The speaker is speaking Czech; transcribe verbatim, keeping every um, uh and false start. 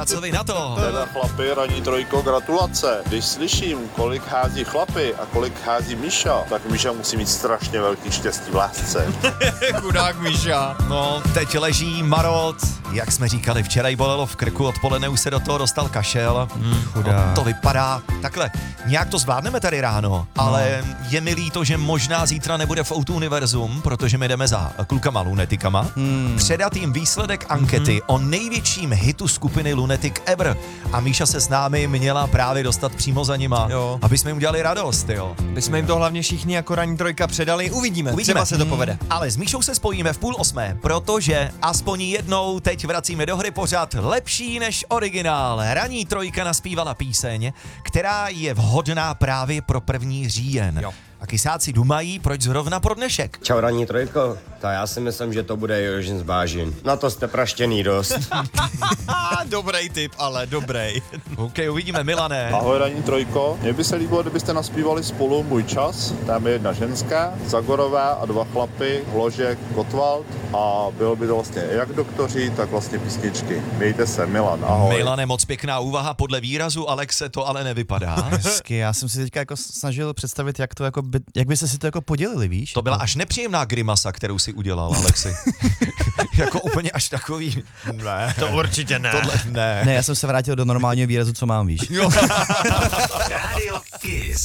Míša, co vy na to? Teda chlapi, ranní trojko, gratulace. Když slyším, kolik hází chlapi a kolik hází Míša, tak Míša musí mít strašně velký štěstí v lásce. Chudák Míša. No, teď leží marot. Jak jsme říkali, včera jí bolelo v krku, odpoledne už se do toho dostal kašel. Mm, chudák. No, to vypadá takhle. Nějak to zvládneme tady ráno, ale no. Je mi líto, že možná zítra nebude v Outu Univerzum, protože my jdeme za klukama lunetikama. Hmm. Předat jim výsledek ankety hmm. o největším hitu skupiny Lunatic ever. A Míša se s námi měla právě dostat přímo za nima, jo. aby jsme jim udělali radost, jo. My jsme jim to hlavně všichni jako ranní trojka předali, uvidíme, Uvidíme. třeba se to povede. Hmm. Ale s Míšou se spojíme v půl osmé, protože aspoň jednou teď vracíme do hry pořad lepší než originál. Ranní trojka naspívala píseň, která je vhodná právě pro první říjen. Jo. A kysáci dumají, proč zrovna pro dnešek. Čau ranní trojko, ta já si myslím, že to bude Jožin z Bážin. Na to jste praštěný dost. Dobrý tip, ale dobrý. OK, uvidíme, Milané. Ahoj ranní trojko, mně by se líbilo, kdybyste naspívali spolu Můj čas, tam je jedna ženská, Zagorová a dva chlapy, Hložek, Kotwald a bylo by to vlastně jak doktoři, tak vlastně písničky. Mějte se, Milan, ahoj. Milane, moc pěkná úvaha, podle výrazu Alexe to ale nevypadá. Hezky, já jsem si teďka jako snažil představit, jak to jako by, jak by se si to jako podělili, víš? To byla až nepříjemná grimasa, kterou si udělal, Alexi. Jako úplně až takový... Ne. To určitě ne. Tohle ne. Ne, já jsem se vrátil do normálního výrazu, co mám, víš? Jo. Radio Kiss.